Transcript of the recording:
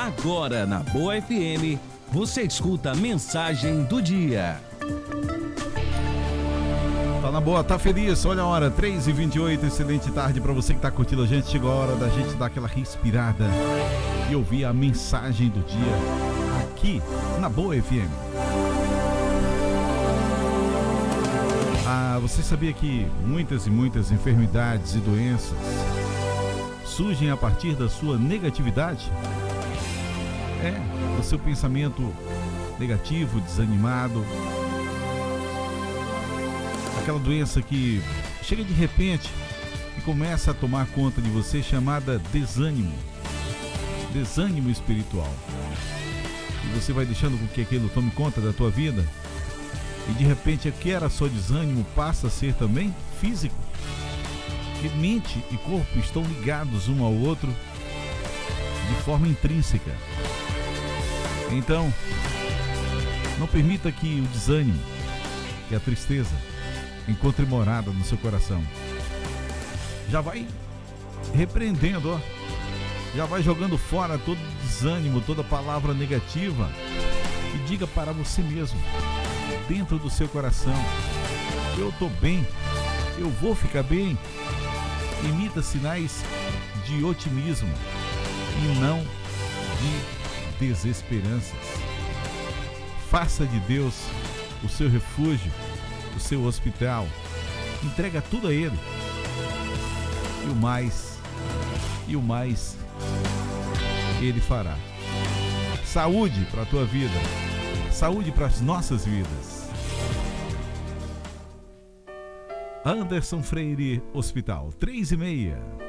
Agora na Boa FM, você escuta a mensagem do dia. Tá na boa, tá feliz? Olha a hora, 3h28, excelente tarde pra você que tá curtindo a gente. Chegou a hora da gente dar aquela respirada e ouvir a mensagem do dia aqui na Boa FM. Você sabia que muitas e muitas enfermidades e doenças surgem a partir da sua negatividade? Do seu pensamento negativo, desanimado. Aquela doença que chega de repente e começa a tomar conta de você, chamada desânimo. Desânimo espiritual. E você vai deixando com que aquilo tome conta da tua vida. E de repente o que era só desânimo passa a ser também físico. Que mente e corpo estão ligados um ao outro de forma intrínseca. Então, não permita que o desânimo, que a tristeza, encontre morada no seu coração. Já vai repreendendo, já vai jogando fora todo desânimo, toda palavra negativa e diga para você mesmo, dentro do seu coração: eu estou bem, eu vou ficar bem. Emita sinais de otimismo e não de desesperanças. Faça de Deus o seu refúgio, o seu hospital. Entrega tudo a Ele. E o mais Ele fará. Saúde para a tua vida. Saúde para as nossas vidas. Anderson Freire Hospital, 3h30.